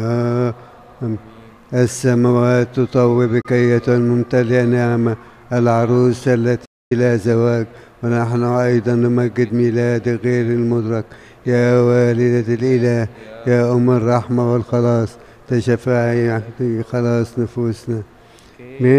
السماوات تطوبك أيتها الممتلئة نعمة، العروس التي لا زواج، ونحن أيضا نمجد ميلاد غير المدرك. يا والدة الإله، يا أم الرحمة والخلاص، تشفعي خلاص نفوسنا.